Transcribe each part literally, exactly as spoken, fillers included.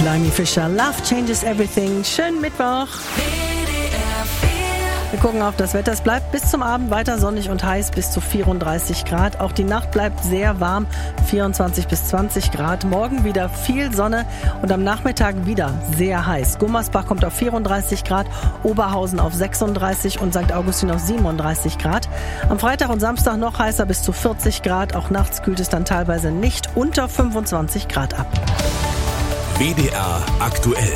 Climby Fisher, Love Changes Everything. Schönen Mittwoch. Wir gucken auf das Wetter. Es bleibt bis zum Abend weiter sonnig und heiß bis zu vierunddreißig Grad. Auch die Nacht bleibt sehr warm, vierundzwanzig bis zwanzig Grad. Morgen wieder viel Sonne und am Nachmittag wieder sehr heiß. Gummersbach kommt auf vierunddreißig Grad, Oberhausen auf sechsunddreißig und Sankt Augustin auf siebenunddreißig Grad. Am Freitag und Samstag noch heißer bis zu vierzig Grad. Auch nachts kühlt es dann teilweise nicht unter fünfundzwanzig Grad ab. W D R aktuell.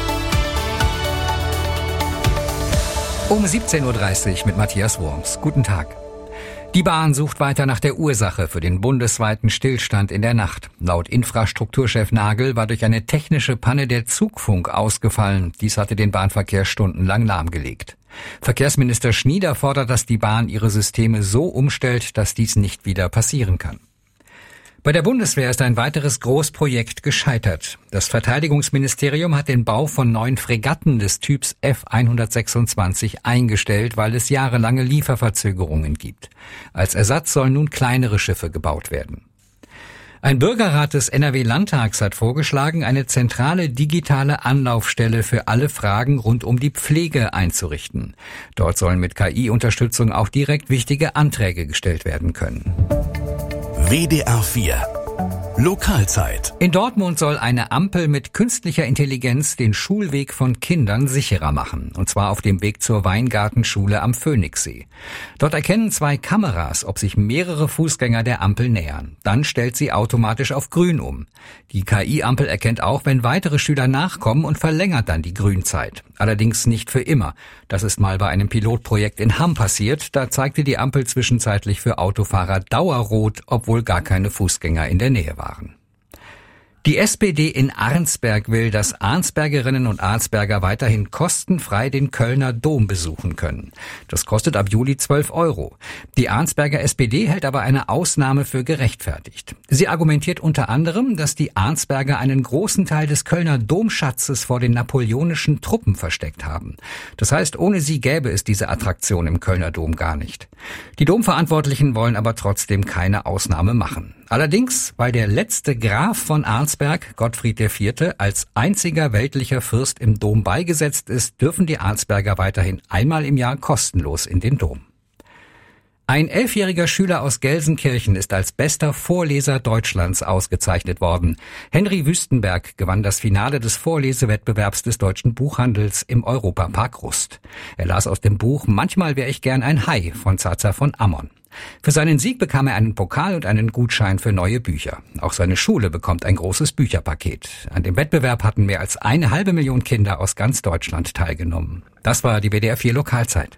Um siebzehn Uhr dreißig mit Matthias Wurms. Guten Tag. Die Bahn sucht weiter nach der Ursache für den bundesweiten Stillstand in der Nacht. Laut Infrastrukturchef Nagel war durch eine technische Panne der Zugfunk ausgefallen. Dies hatte den Bahnverkehr stundenlang lahmgelegt. Verkehrsminister Schnieder fordert, dass die Bahn ihre Systeme so umstellt, dass dies nicht wieder passieren kann. Bei der Bundeswehr ist ein weiteres Großprojekt gescheitert. Das Verteidigungsministerium hat den Bau von neun Fregatten des Typs F hundertsechsundzwanzig eingestellt, weil es jahrelange Lieferverzögerungen gibt. Als Ersatz sollen nun kleinere Schiffe gebaut werden. Ein Bürgerrat des N R W-Landtags hat vorgeschlagen, eine zentrale digitale Anlaufstelle für alle Fragen rund um die Pflege einzurichten. Dort sollen mit K I-Unterstützung auch direkt wichtige Anträge gestellt werden können. W D R vier Lokalzeit. In Dortmund soll eine Ampel mit künstlicher Intelligenz den Schulweg von Kindern sicherer machen. Und zwar auf dem Weg zur Weingartenschule am Phoenixsee. Dort erkennen zwei Kameras, ob sich mehrere Fußgänger der Ampel nähern. Dann stellt sie automatisch auf Grün um. Die K I-Ampel erkennt auch, wenn weitere Schüler nachkommen und verlängert dann die Grünzeit. Allerdings nicht für immer. Das ist mal bei einem Pilotprojekt in Hamm passiert. Da zeigte die Ampel zwischenzeitlich für Autofahrer Dauerrot, obwohl gar keine Fußgänger in der Nähe waren. Die S P D in Arnsberg will, dass Arnsbergerinnen und Arnsberger weiterhin kostenfrei den Kölner Dom besuchen können. Das kostet ab Juli zwölf Euro. Die Arnsberger S P D hält aber eine Ausnahme für gerechtfertigt. Sie argumentiert unter anderem, dass die Arnsberger einen großen Teil des Kölner Domschatzes vor den napoleonischen Truppen versteckt haben. Das heißt, ohne sie gäbe es diese Attraktion im Kölner Dom gar nicht. Die Domverantwortlichen wollen aber trotzdem keine Ausnahme machen. Allerdings, weil der letzte Graf von Arnsberg, Gottfried der Vierte, als einziger weltlicher Fürst im Dom beigesetzt ist, dürfen die Arnsberger weiterhin einmal im Jahr kostenlos in den Dom. Ein elfjähriger Schüler aus Gelsenkirchen ist als bester Vorleser Deutschlands ausgezeichnet worden. Henry Wüstenberg gewann das Finale des Vorlesewettbewerbs des deutschen Buchhandels im Europapark Rust. Er las aus dem Buch »Manchmal wäre ich gern ein Hai« von Zaza von Ammon. Für seinen Sieg bekam er einen Pokal und einen Gutschein für neue Bücher. Auch seine Schule bekommt ein großes Bücherpaket. An dem Wettbewerb hatten mehr als eine halbe Million Kinder aus ganz Deutschland teilgenommen. Das war die W D R vier Lokalzeit.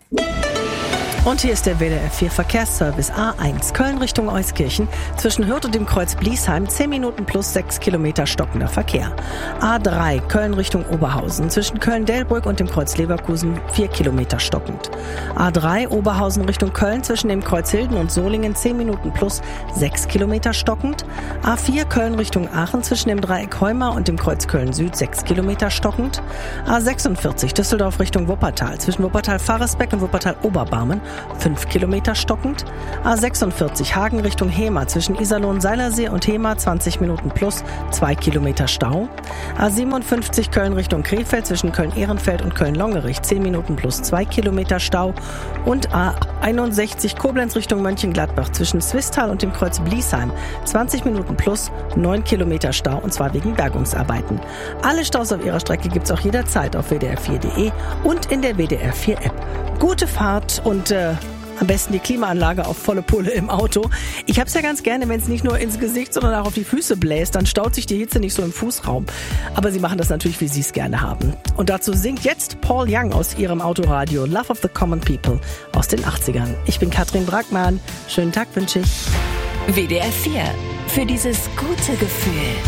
Und hier ist der W D R vier Verkehrsservice A eins, Köln Richtung Euskirchen, zwischen Hürth und dem Kreuz Bliesheim, zehn Minuten plus sechs Kilometer stockender Verkehr. A drei, Köln Richtung Oberhausen, zwischen Köln-Delbrück und dem Kreuz Leverkusen, vier Kilometer stockend. A drei, Oberhausen Richtung Köln, zwischen dem Kreuz Hilden und Solingen, zehn Minuten plus sechs Kilometer stockend. A vier, Köln Richtung Aachen, zwischen dem Dreieck Heuma und dem Kreuz Köln Süd, sechs Kilometer stockend. A sechsundvierzig, Düsseldorf Richtung Wuppertal, zwischen Wuppertal-Faresbeck und Wuppertal-Oberbarmen, fünf Kilometer stockend. A sechsundvierzig Hagen Richtung Hemer, zwischen Iserlohn-Seilersee und Hemer, zwanzig Minuten plus zwei Kilometer Stau. A siebenundfünfzig Köln Richtung Krefeld, zwischen Köln-Ehrenfeld und Köln-Longerich, zehn Minuten plus zwei Kilometer Stau. Und A einundsechzig Koblenz Richtung Mönchengladbach, zwischen Swisttal und dem Kreuz Bliesheim, zwanzig Minuten plus neun Kilometer Stau, und zwar wegen Bergungsarbeiten. Alle Staus auf ihrer Strecke gibt's auch jederzeit auf w d r vier punkt d e und in der W D R vier App. Gute Fahrt und äh, am besten die Klimaanlage auf volle Pulle im Auto. Ich hab's ja ganz gerne, wenn es nicht nur ins Gesicht, sondern auch auf die Füße bläst. Dann staut sich die Hitze nicht so im Fußraum. Aber sie machen das natürlich, wie sie es gerne haben. Und dazu singt jetzt Paul Young aus ihrem Autoradio Love of the Common People aus den achtzigern. Ich bin Katrin Brackmann. Schönen Tag wünsche ich. W D R vier. Für dieses gute Gefühl.